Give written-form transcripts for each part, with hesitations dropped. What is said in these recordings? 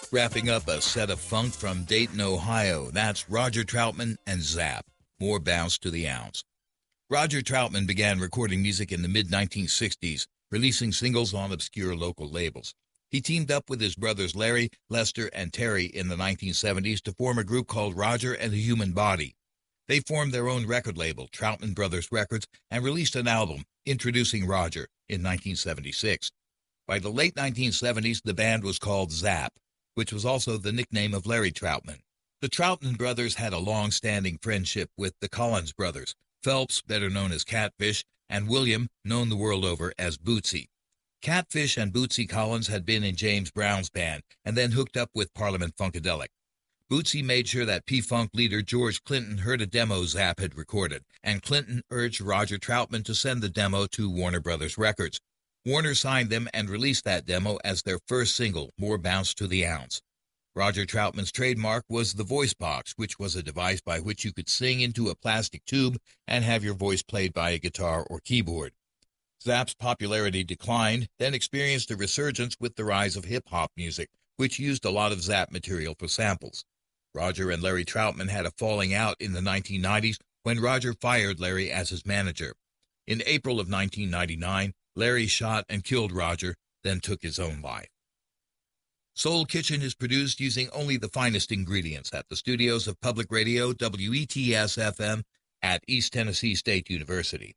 Wrapping up a set of funk from Dayton, Ohio, that's Roger Troutman and Zapp. More bounce to the ounce. Roger Troutman began recording music in the mid-1960s, releasing singles on obscure local labels. He teamed up with his brothers Larry, Lester, and Terry in the 1970s to form a group called Roger and the Human Body. They formed their own record label, Troutman Brothers Records, and released an album, Introducing Roger, in 1976. By the late 1970s, the band was called Zapp, which was also the nickname of Larry Troutman. The Troutman brothers had a long-standing friendship with the Collins brothers, Phelps, better known as Catfish, and William, known the world over as Bootsy. Catfish and Bootsy Collins had been in James Brown's band and then hooked up with Parliament Funkadelic. Bootsy made sure that P-Funk leader George Clinton heard a demo Zapp had recorded, and Clinton urged Roger Troutman to send the demo to Warner Brothers Records. Warner signed them and released that demo as their first single, More Bounce to the Ounce. Roger Troutman's trademark was the voice box, which was a device by which you could sing into a plastic tube and have your voice played by a guitar or keyboard. Zapp's popularity declined, then experienced a resurgence with the rise of hip-hop music, which used a lot of Zapp material for samples. Roger and Larry Troutman had a falling out in the 1990s when Roger fired Larry as his manager. In April of 1999, Larry shot and killed Roger, then took his own life. Soul Kitchen is produced using only the finest ingredients at the studios of Public Radio WETS-FM at East Tennessee State University.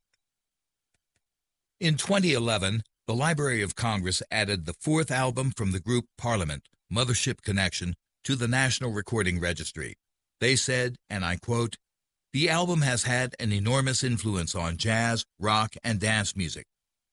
In 2011, the Library of Congress added the fourth album from the group Parliament, Mothership Connection, to the National Recording Registry. They said, and I quote, "The album has had an enormous influence on jazz, rock, and dance music.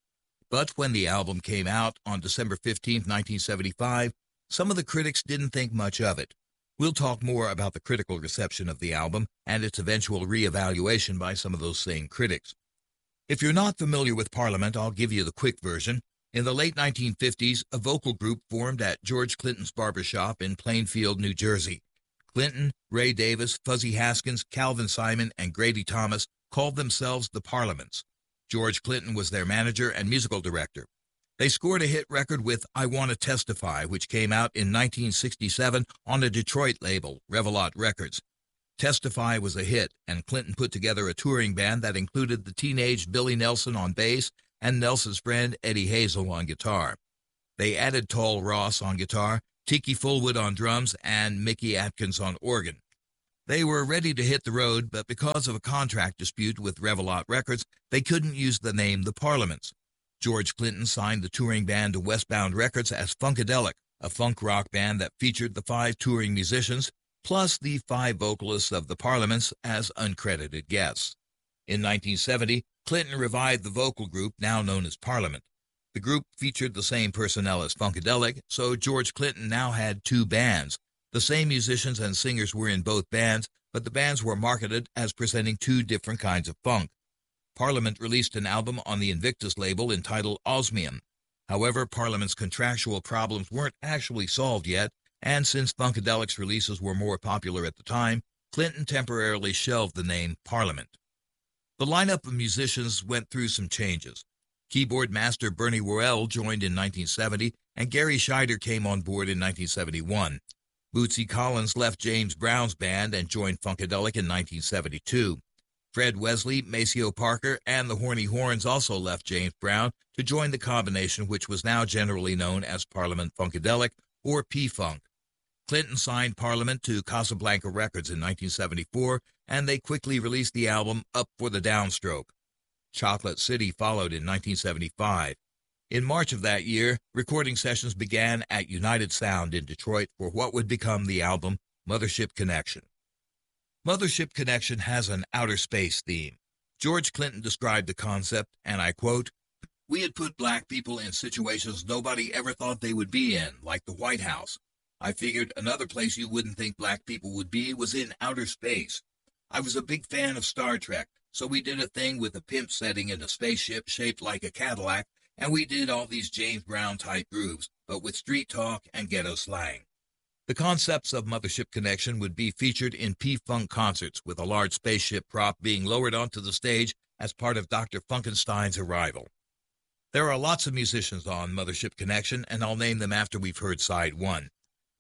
But when the album came out on December 15, 1975, some of the critics didn't think much of it. We'll talk more about the critical reception of the album and its eventual re-evaluation by some of those same critics. If you're not familiar with Parliament, I'll give you the quick version. In the late 1950s, a vocal group formed at George Clinton's barbershop in Plainfield, New Jersey. Clinton, Ray Davis, Fuzzy Haskins, Calvin Simon, and Grady Thomas called themselves the Parliaments. George Clinton was their manager and musical director. They scored a hit record with I Wanna Testify, which came out in 1967 on a Detroit label, Revelot Records. Testify was a hit, and Clinton put together a touring band that included the teenage Billy Nelson on bass and Nelson's friend Eddie Hazel on guitar. They added Tall Ross on guitar, Tiki Fullwood on drums, and Mickey Atkins on organ. They were ready to hit the road, but because of a contract dispute with Revelot Records, they couldn't use the name The Parliaments. George Clinton signed the touring band to Westbound Records as Funkadelic, a funk rock band that featured the 5 touring musicians, plus the 5 vocalists of the Parliaments as uncredited guests. In 1970, Clinton revived the vocal group now known as Parliament. The group featured the same personnel as Funkadelic, so George Clinton now had 2 bands. The same musicians and singers were in both bands, but the bands were marketed as presenting 2 different kinds of funk. Parliament released an album on the Invictus label entitled Osmium. However, Parliament's contractual problems weren't actually solved yet, and since Funkadelic's releases were more popular at the time, Clinton temporarily shelved the name Parliament. The lineup of musicians went through some changes. Keyboard master Bernie Worrell joined in 1970, and Gary Scheider came on board in 1971. Bootsy Collins left James Brown's band and joined Funkadelic in 1972. Fred Wesley, Maceo Parker, and the Horny Horns also left James Brown to join the combination which was now generally known as Parliament Funkadelic or P-Funk. Clinton signed Parliament to Casablanca Records in 1974, and they quickly released the album Up for the Downstroke. Chocolate City followed in 1975. In March of that year, recording sessions began at United Sound in Detroit for what would become the album Mothership Connection. Mothership Connection has an outer space theme. George Clinton described the concept, and I quote, "We had put black people in situations nobody ever thought they would be in, like the White House. I figured another place you wouldn't think black people would be was in outer space. I was a big fan of Star Trek, so we did a thing with a pimp setting in a spaceship shaped like a Cadillac, and we did all these James Brown-type grooves, but with street talk and ghetto slang." The concepts of Mothership Connection would be featured in P-Funk concerts, with a large spaceship prop being lowered onto the stage as part of Dr. Funkenstein's arrival. There are lots of musicians on Mothership Connection, and I'll name them after we've heard side 1.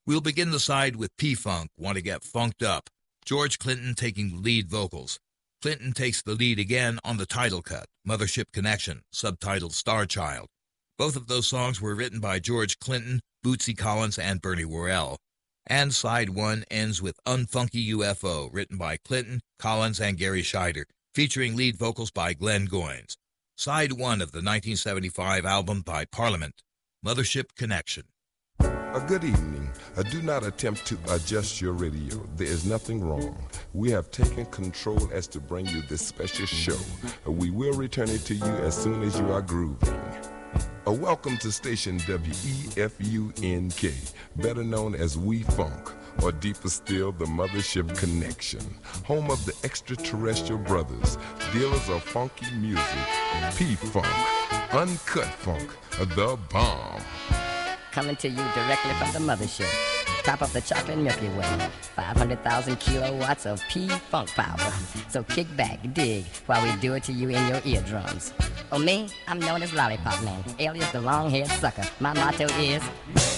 We'll begin the side with P-Funk, Want to Get Funked Up, George Clinton taking lead vocals. Clinton takes the lead again on the title cut, Mothership Connection, subtitled Star Child. Both of those songs were written by George Clinton, Bootsy Collins, and Bernie Worrell. And side 1 ends with Unfunky UFO, written by Clinton, Collins, and Gary Scheider, featuring lead vocals by Glenn Goins. Side 1 of the 1975 album by Parliament, Mothership Connection. A good evening. Do not attempt to adjust your radio. There is nothing wrong. We have taken control as to bring you this special show. We will return it to you as soon as you are grooving. Welcome to station WEFUNK, better known as We Funk, or deeper still, the Mothership Connection, home of the extraterrestrial brothers, dealers of funky music, P-Funk, Uncut Funk, the bomb. Coming to you directly from the mothership. Top of the chocolate Milky Way. 500,000 kilowatts of P-Funk power. So kick back, dig, while we do it to you in your eardrums. Oh, me? I'm known as Lollipop Man, alias the long-haired sucker. My motto is...